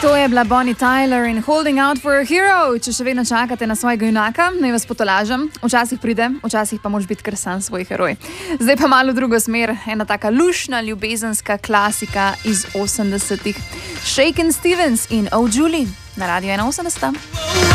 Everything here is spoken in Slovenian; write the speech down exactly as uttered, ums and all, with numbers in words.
To je bila Bonnie Tyler in Holding Out for a Hero. Če še vedno čakate na svojega junaka, naj vas potolažem. Včasih pride, včasih pa moraš biti kar sam svoj heroj. Zdaj pa malo v drugo smer. Ena taka lušna ljubezenska klasika iz osemdesetih. Shakin' Stevens in Oh Julie na Radio ena osemdeset.